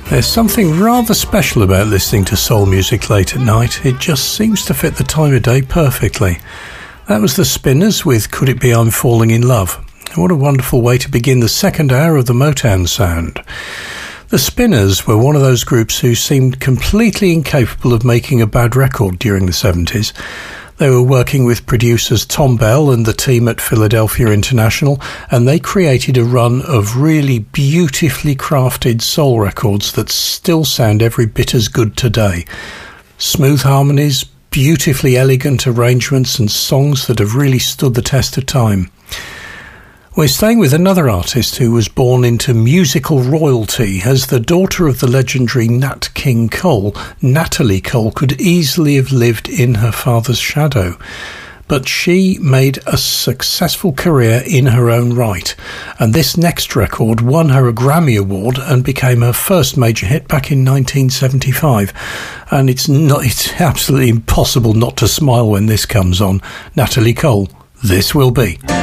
There's something rather special about listening to soul music late at night. It just seems to fit the time of day perfectly. That was the Spinners with Could It Be I'm Falling in Love. What a wonderful way to begin the second hour of the Motown sound. The Spinners were one of those groups who seemed completely incapable of making a bad record during the 70s. They were working with producers Tom Bell and the team at Philadelphia International, and they created a run of really beautifully crafted soul records that still sound every bit as good today. Smooth harmonies, beautifully elegant arrangements, and songs that have really stood the test of time. We're staying with another artist who was born into musical royalty. As the daughter of the legendary Nat King Cole, Natalie Cole could easily have lived in her father's shadow. But she made a successful career in her own right, and this next record won her a Grammy Award and became her first major hit back in 1975. And it's absolutely impossible not to smile when this comes on. Natalie Cole, This Will Be.